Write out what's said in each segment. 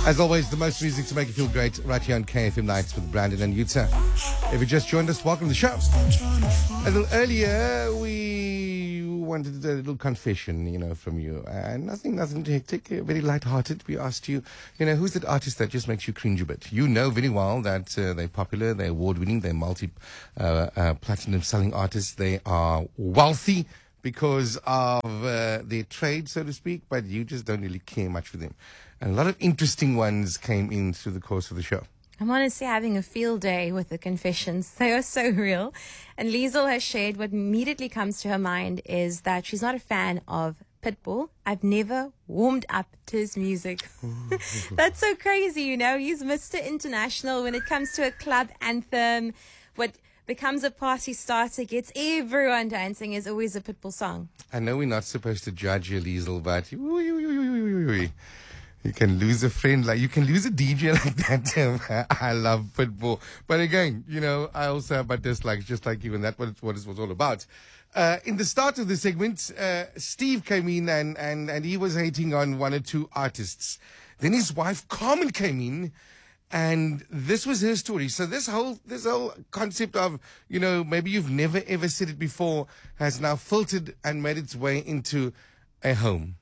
As always, the most music to make you feel great right here on KFM Nights with Brandon and Yutza. If you just joined us, welcome to the show. A little earlier, we wanted a little confession, from you. And nothing too hectic, very light-hearted. We asked you, who's that artist that just makes you cringe a bit? You know very well that they're popular, they're award-winning, they're multi-platinum selling artists. They are wealthy because of their trade, so to speak, but you just don't really care much for them. And a lot of interesting ones came in through the course of the show. I'm honestly having a field day with the confessions. They are so real. And Liesl has shared what immediately comes to her mind is that she's not a fan of Pitbull. I've never warmed up to his music. That's so crazy, He's Mr. International when it comes to a club anthem. What becomes a party starter, gets everyone dancing, is always a Pitbull song. I know we're not supposed to judge you, Liesl, but you can lose a friend, you can lose a DJ like that. I love Pitbull. But again, I also have my dislikes just like you, and that's what it was all about. In the start of the segment, Steve came in and he was hating on one or two artists. Then his wife, Carmen, came in, and this was her story. So this whole concept of, maybe you've never ever said it before has now filtered and made its way into a home.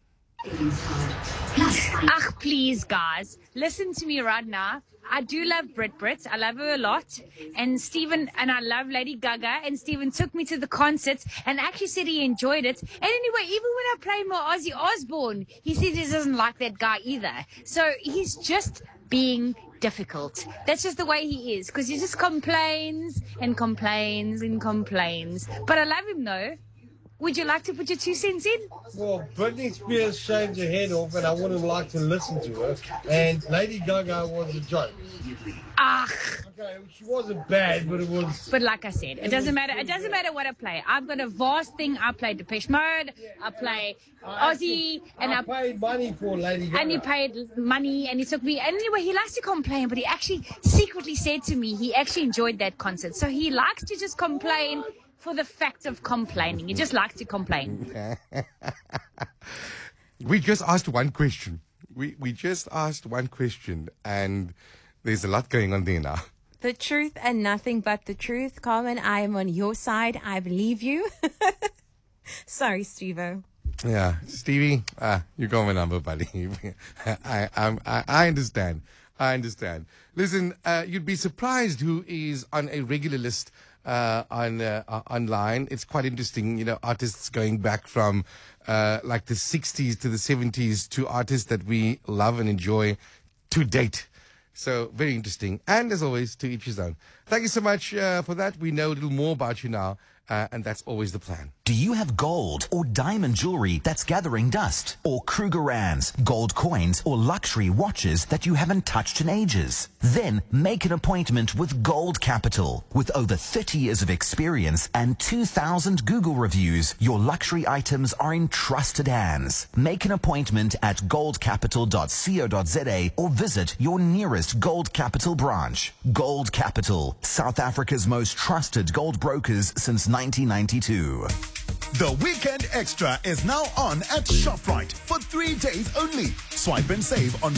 Ach, please, guys, listen to me right now. I do love Brit. I love her a lot. And I love Lady Gaga. And Stephen took me to the concert and actually said he enjoyed it. And anyway, even when I play my Ozzy Osbourne, he says he doesn't like that guy either. So he's just being difficult. That's just the way he is, because he just complains and complains and complains. But I love him, though. Would you like to put your 2 cents in? Well, Britney Spears shaved her head off, and I wouldn't like to listen to her. And Lady Gaga was a joke. Ah. Okay, she wasn't bad, but it was. But like I said, it doesn't matter. It doesn't matter what I play. I've got a vast thing. I play Depeche Mode. I play Ozzy, and I paid money for Lady Gaga. And he paid money, and he took me. And anyway, he likes to complain, but he actually secretly said to me he actually enjoyed that concert. So he likes to just complain for the fact of complaining. He just likes to complain. We just asked one question. We just asked one question, and there's a lot going on there now. The truth and nothing but the truth. Carmen, I am on your side. I believe you. Sorry, Steve-O. Yeah, Stevie, you got my number, buddy. I understand. Listen, you'd be surprised who is on a regular list online. It's quite interesting, artists going back from like the 60s to the 70s to artists that we love and enjoy to date. So very interesting. And as always, to each his own. Thank you so much for that. We know a little more about you now. And that's always the plan. Do you have gold or diamond jewelry that's gathering dust? Or Krugerrands, gold coins, or luxury watches that you haven't touched in ages? Then make an appointment with Gold Capital. With over 30 years of experience and 2,000 Google reviews, your luxury items are in trusted hands. Make an appointment at goldcapital.co.za or visit your nearest Gold Capital branch. Gold Capital, South Africa's most trusted gold brokers since 1992. The Weekend Extra is now on at ShopRite for 3 days only. Swipe and save on